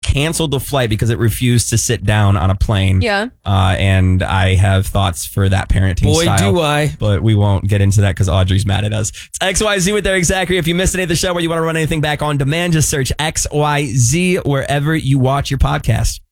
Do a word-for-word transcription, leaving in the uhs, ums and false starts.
canceled the flight because it refused to sit down on a plane. Yeah. Uh, and I have thoughts for that parenting Boy, style. do I. But we won't get into that because Audrey's mad at us. It's X Y Z with Eric Zachary. If you missed any of the show or you want to run anything back on demand, just search X Y Z wherever you watch your podcast.